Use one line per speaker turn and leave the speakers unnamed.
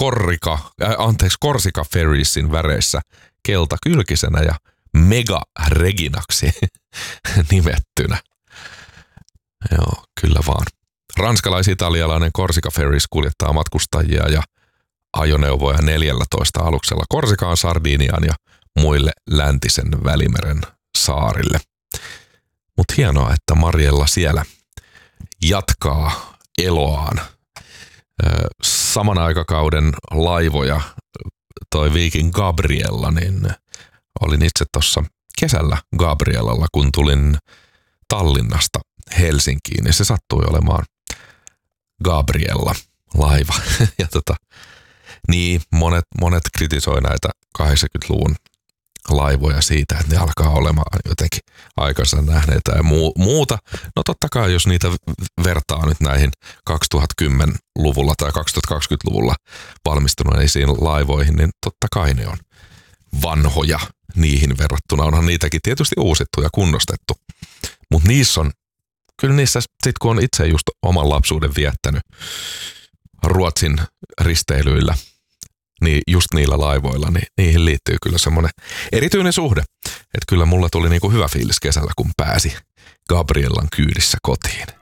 Korsika Ferriesin väreissä keltakylkisenä ja Mega Reginaksi nimettynä. Joo, kyllä vaan. Ranskalais-italialainen Korsika Ferries kuljettaa matkustajia ja ajoneuvoja 14 aluksella Korsikaan, Sardiniaan ja muille läntisen Välimeren saarille. Mutta hienoa, että Mariella siellä jatkaa eloaan. Saman aikakauden laivoja toi Viking Gabriella, niin olin itse tuossa kesällä Gabrielalla, kun tulin Tallinnasta Helsinkiin, niin se sattui olemaan Gabriella laiva. Ja niin monet kritisoi näitä 80-luvun laivoja siitä, että ne alkaa olemaan jotenkin aikansa nähneitä ja muuta. No totta kai, jos niitä vertaa nyt näihin 2010-luvulla tai 2020-luvulla valmistuneisiin laivoihin, niin totta kai ne on vanhoja niihin verrattuna. Onhan niitäkin tietysti uusittu ja kunnostettu. Mutta kyllä niissä sit kun on itse just oman lapsuuden viettänyt Ruotsin risteilyillä, niin just niillä laivoilla, niin niihin liittyy kyllä semmoinen erityinen suhde. Että kyllä mulla tuli niinku hyvä fiilis kesällä, kun pääsi Gabriellan kyydissä kotiin.